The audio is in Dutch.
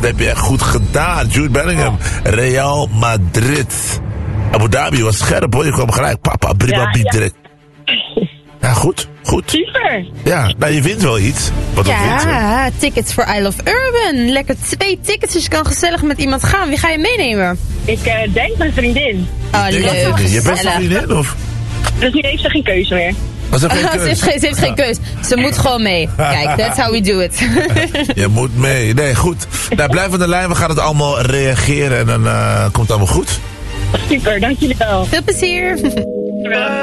Dat heb je echt goed gedaan. Jude Bellingham, Real Madrid. Abu Dhabi was scherp hoor. Je kwam gelijk. Papa, Bribabi direct. Ja, goed. Super. Ja, nou je wint wel iets. Wat Ja, tickets voor I Love Urban. Lekker 2 tickets, dus je kan gezellig met iemand gaan. Wie ga je meenemen? Ik denk mijn vriendin. Oh, leuk. Je beste vriendin of? Dus nu heeft ze geen keuze meer. Was er geen keus? Ze heeft geen keus. Ze moet gewoon mee. Kijk, that's how we do it. Je moet mee. Nee, goed. Nou, blijf aan de lijn. We gaan het allemaal reageren en dan komt het allemaal goed. Super, dank jullie wel. Veel plezier.